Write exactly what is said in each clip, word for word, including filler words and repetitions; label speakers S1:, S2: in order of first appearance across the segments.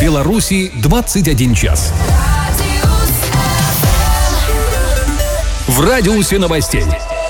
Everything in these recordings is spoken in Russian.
S1: Беларуси двадцать один час. В радиусе новостей.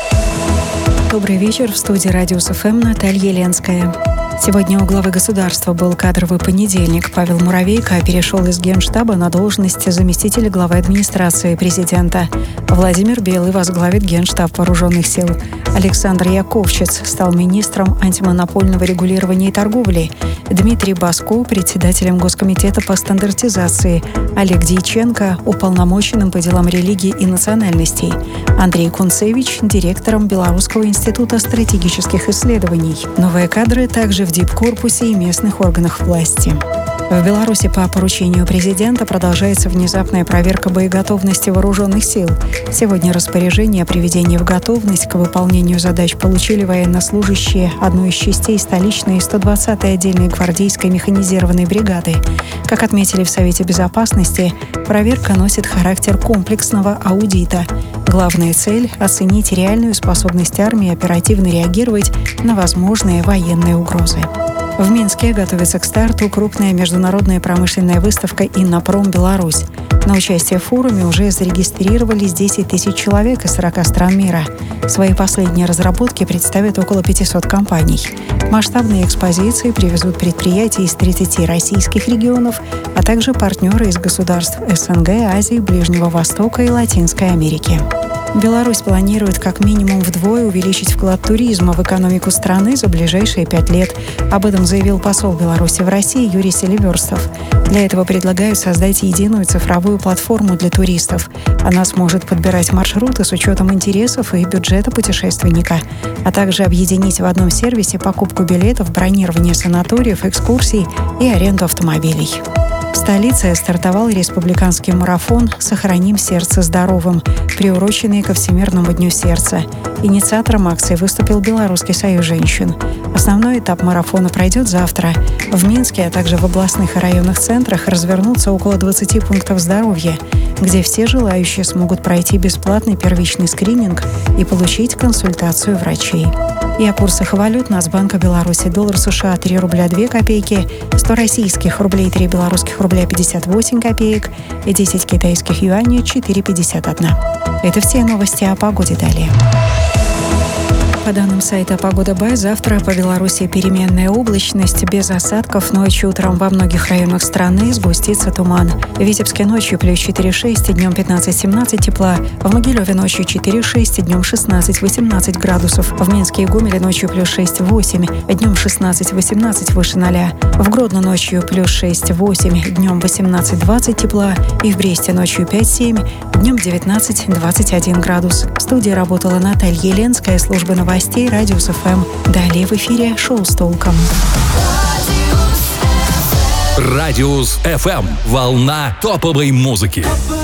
S2: Добрый вечер. В студии «Радиус ФМ» Наталья Ленская. Сегодня у главы государства был кадровый понедельник. Павел Муравейко перешел из Генштаба на должность заместителя главы администрации президента. Владимир Белый возглавит Генштаб вооруженных сил. Александр Яковчиц стал министром антимонопольного регулирования и торговли. Дмитрий Баско – председателем Госкомитета по стандартизации. Олег Дьяченко – уполномоченным по делам религии и национальностей. Андрей Кунцевич – директором Белорусского института стратегических исследований. Новые кадры также в дипкорпусе и местных органах власти. В Беларуси по поручению президента продолжается внезапная проверка боеготовности вооруженных сил. Сегодня распоряжение о приведении в готовность к выполнению задач получили военнослужащие одной из частей столичной сто двадцатой отдельной гвардейской механизированной бригады. Как отметили в Совете Безопасности, проверка носит характер комплексного аудита. Главная цель – оценить реальную способность армии оперативно реагировать на возможные военные угрозы. В Минске готовится к старту крупная международная промышленная выставка «Иннопром Беларусь». На участие в форуме уже зарегистрировались десять тысяч человек из сорока стран мира. Свои последние разработки представят около пятисот компаний. Масштабные экспозиции привезут предприятия из тридцати российских регионов, а также партнеры из государств СНГ, Азии, Ближнего Востока и Латинской Америки. Беларусь планирует как минимум вдвое увеличить вклад туризма в экономику страны за ближайшие пять лет. Об этом заявил посол Беларуси в России Юрий Селиверстов. Для этого предлагают создать единую цифровую платформу для туристов. Она сможет подбирать маршруты с учетом интересов и бюджета путешественника, а также объединить в одном сервисе покупку билетов, бронирование санаториев, экскурсий и аренду автомобилей. В столице стартовал республиканский марафон «Сохраним сердце здоровым», приуроченный ко Всемирному дню сердца. Инициатором акции выступил Белорусский союз женщин. Основной этап марафона пройдет завтра. В Минске, а также в областных и районных центрах развернутся около двадцати пунктов здоровья, где все желающие смогут пройти бесплатный первичный скрининг и получить консультацию врачей. И о курсах валют Нацбанка Беларуси. Доллар США три рубля две копейки, сто российских рублей три белорусских рубля пятьдесят восемь копеек и десять китайских юаней четыре пятьдесят один. Это все новости о погоде. Далее. По данным сайта «Погода Бай», завтра по Беларуси переменная облачность, без осадков. Ночью, утром во многих районах страны сгустится туман. В Витебске ночью плюс четыре-шесть, днем пятнадцать-семнадцать тепла. В Могилеве ночью четыре-шесть, днем шестнадцать-восемнадцать градусов. В Минске и Гомеле ночью плюс шесть-восемь, днем шестнадцать-восемнадцать выше ноля. В Гродно ночью плюс шесть-восемь, днем восемнадцать-двадцать тепла. И в Бресте ночью пять-семь, днем девятнадцать-двадцать один градус. В студии работала Наталья Ленская, служба новостей. Новостей «Радиус ФМ». Далее в эфире шоу с толком.
S1: «Радиус ФМ». Волна топовой музыки.